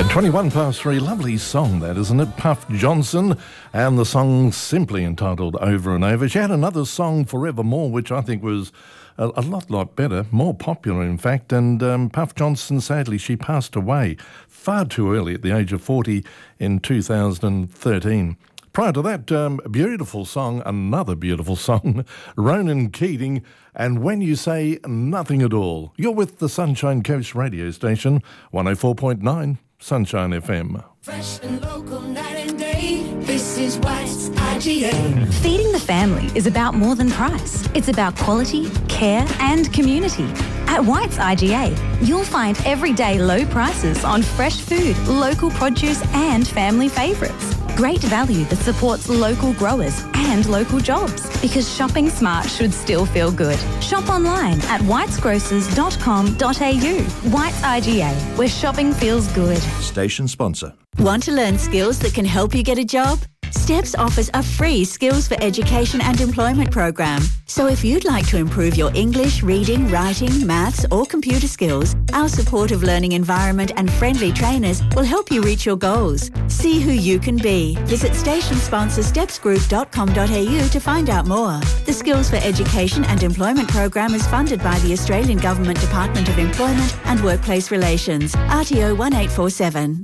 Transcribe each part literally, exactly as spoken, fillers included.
twenty-one past three, lovely song that, isn't it? Puff Johnson, and the song simply entitled Over and Over. She had another song, Forevermore, which I think was a, a lot, lot better, more popular in fact, and um, Puff Johnson, sadly, she passed away far too early at the age of forty in two thousand thirteen. Prior to that, um, a beautiful song, another beautiful song, Ronan Keating, and When You Say Nothing at All. You're with the Sunshine Coast radio station, one oh four point nine Sunshine F M. Fresh and local, night and day, this is White's I G A. Feeding the family is about more than price. It's about quality, care and community. At White's I G A, you'll find everyday low prices on fresh food, local produce and family favourites. Great value that supports local growers and local jobs, because shopping smart should still feel good. Shop online at whites grocers dot com dot a u. White's I G A, where shopping feels good. Station sponsor. Want to learn skills that can help you get a job? STEPS offers a free Skills for Education and Employment program. So if you'd like to improve your English, reading, writing, maths or computer skills, our supportive learning environment and friendly trainers will help you reach your goals. See who you can be. Visit station sponsor steps group dot com dot a u to find out more. The Skills for Education and Employment program is funded by the Australian Government Department of Employment and Workplace Relations, R T O one eight four seven.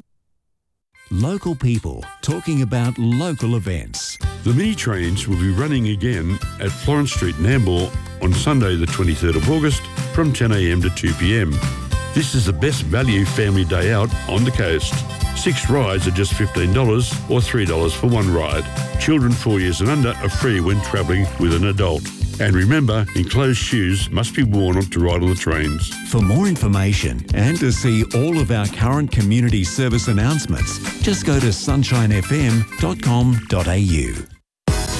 Local people talking about local events. The mini trains will be running again at Florence Street, Nambour on Sunday the twenty-third of August from ten a m to two p m. This is the best value family day out on the coast. Six rides are just fifteen dollars or three dollars for one ride. Children four years and under are free when travelling with an adult. And remember, enclosed shoes must be worn to ride on the trains. For more information and to see all of our current community service announcements, just go to sunshine f m dot com dot a u.